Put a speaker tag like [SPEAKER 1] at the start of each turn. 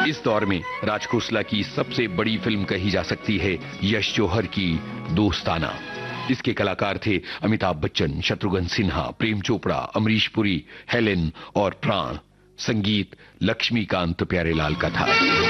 [SPEAKER 1] इस दौर में राज खोसला की सबसे बड़ी फिल्म कही जा सकती है यश जौहर की दोस्ताना। इसके कलाकार थे अमिताभ बच्चन, शत्रुघ्न सिन्हा, प्रेम चोपड़ा, अमरीश पुरी, हेलेन और प्राण। संगीत लक्ष्मीकांत प्यारेलाल का था।